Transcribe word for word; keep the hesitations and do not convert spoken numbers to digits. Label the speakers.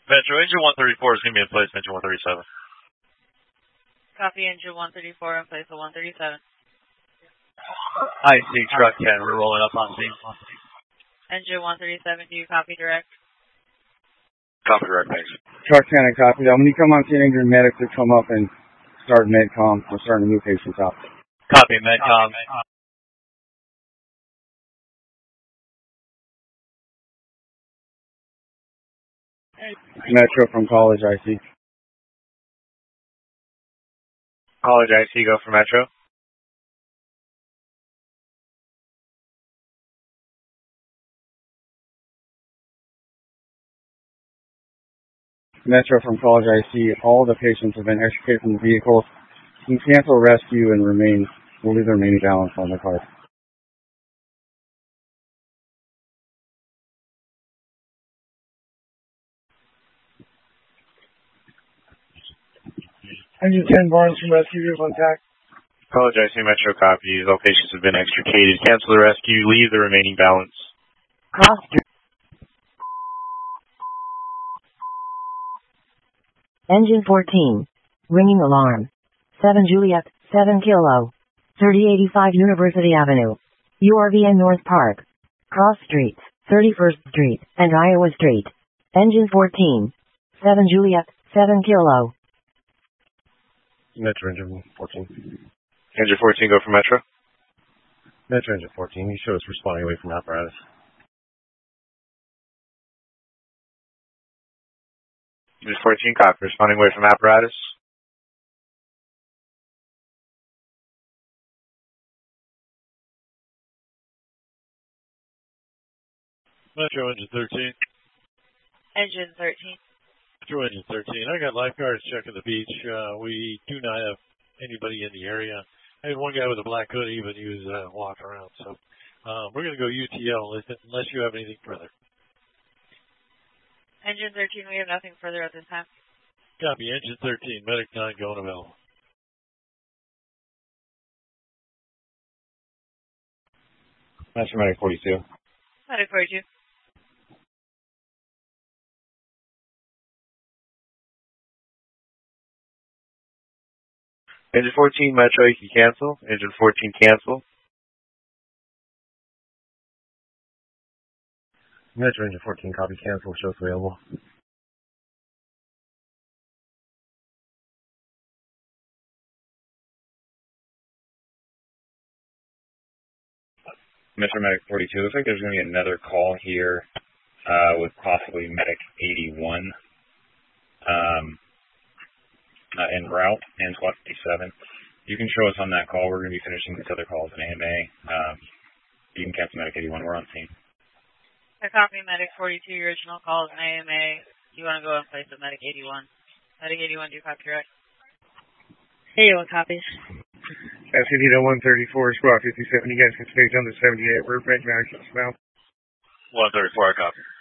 Speaker 1: Metro, engine one thirty-four is going to be in place, engine one thirty-seven.
Speaker 2: Copy, engine one thirty-four in place of one thirty-seven.
Speaker 1: I see truck ten, we're rolling up on scene.
Speaker 2: Engine one thirty-seven, do you copy direct?
Speaker 1: Copy direct, thanks.
Speaker 3: Truck ten, I copy that. When you come on scene, engine medics will come up and start medcom. We're starting to move patients out.
Speaker 1: Copy, medcom.
Speaker 3: Metro from College, I C.
Speaker 1: College, I C, go for Metro.
Speaker 3: Metro from College, I C. All the patients have been extricated from the vehicles. You can cancel rescue and remain, we'll leave the remaining balance on the card.
Speaker 4: Engine ten, Barnes from rescue, vehicle intact.
Speaker 1: College, I C, Metro copies. All patients have been extricated. Cancel the rescue. Leave the remaining balance.
Speaker 5: Cost. Engine fourteen. Ringing alarm. seven Juliet, seven Kilo. thirty eighty-five University Avenue. U R V N North Park. Cross Streets, thirty-first Street, and Iowa Street. Engine fourteen. seven Juliet, seven Kilo.
Speaker 3: Metro engine fourteen.
Speaker 1: Engine fourteen, go for Metro.
Speaker 3: Metro engine fourteen. You show us responding away from apparatus.
Speaker 1: Engine fourteen, copy. Responding away from apparatus.
Speaker 6: Metro engine thirteen.
Speaker 2: Engine thirteen.
Speaker 6: Metro engine thirteen. I got lifeguards checking the beach. Uh, we do not have anybody in the area. I had one guy with a black hoodie, but he was uh, walking around. So uh, we're going to go U T L unless, unless you have anything further.
Speaker 2: Engine thirteen, we have nothing further at this time.
Speaker 6: Copy. Engine thirteen. Medic nine going available.
Speaker 3: Master Medic forty-two.
Speaker 2: Medic forty-two.
Speaker 1: Engine fourteen, Metro, you can cancel. Engine fourteen, cancel.
Speaker 3: Metro engine fourteen, copy, cancel, shows available.
Speaker 7: Metro Medic forty-two, looks like there's going to be another call here uh, with possibly Medic eighty-one um, uh, en route, and SWAT fifty-seven. You can show us on that call. We're going to be finishing this other call as an A M A. Um, you can cancel Medic eighty-one. We're on scene.
Speaker 2: I copy Medic forty-two. Your original call is an A M A. You want to go in place of Medic eighty-one. Medic eighty-one, do you copy correct? eighty-one copies.
Speaker 4: S C D one thirty-four, squad fifty-seven. You guys can stay on the seventy-eight. We're breaking out.
Speaker 1: one thirty-four, I copy.